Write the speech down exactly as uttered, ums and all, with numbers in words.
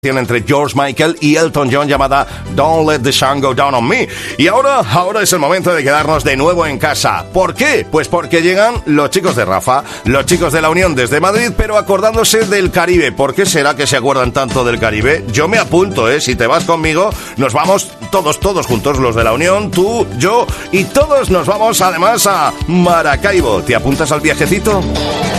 entre George Michael y Elton John llamada Don't Let the Sun Go Down on Me. Y ahora, ahora es el momento de quedarnos de nuevo en casa. ¿Por qué? Pues porque llegan los chicos de Rafa, los chicos de La Unión desde Madrid, pero acordándose del Caribe. ¿Por qué será que se acuerdan tanto del Caribe? Yo me apunto, ¿eh? Si te vas conmigo, nos vamos todos, todos juntos, los de La Unión, tú, yo y todos nos vamos además a Maracaibo. ¿Te apuntas al viajecito?